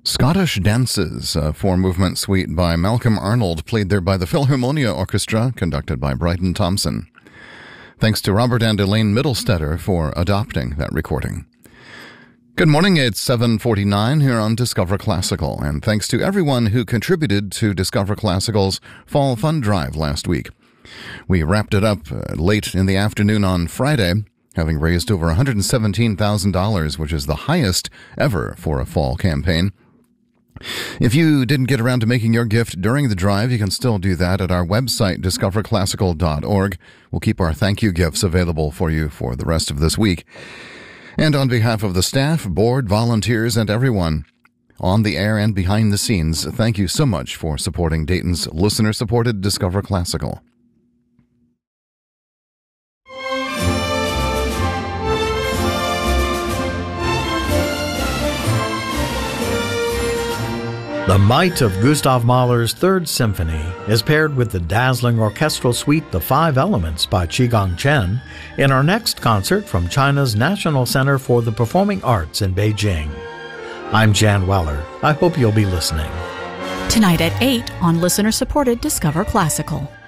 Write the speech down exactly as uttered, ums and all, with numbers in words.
Scottish Dances, a four-movement suite by Malcolm Arnold, played there by the Philharmonia Orchestra, conducted by Bryton Thompson. Thanks to Robert and Elaine Middlestetter for adopting that recording. Good morning, it's seven forty-nine here on Discover Classical, and thanks to everyone who contributed to Discover Classical's Fall Fund Drive last week. We wrapped it up uh, late in the afternoon on Friday, having raised over one hundred seventeen thousand dollars, which is the highest ever for a fall campaign. If you didn't get around to making your gift during the drive, you can still do that at our website, discover classical dot org. We'll keep our thank you gifts available for you for the rest of this week. And on behalf of the staff, board, volunteers, and everyone on the air and behind the scenes, thank you so much for supporting Dayton's listener-supported Discover Classical. The might of Gustav Mahler's Third Symphony is paired with the dazzling orchestral suite The Five Elements by Qigong Chen in our next concert from China's National Center for the Performing Arts in Beijing. I'm Jan Weller. I hope you'll be listening. Tonight at eight on listener-supported Discover Classical.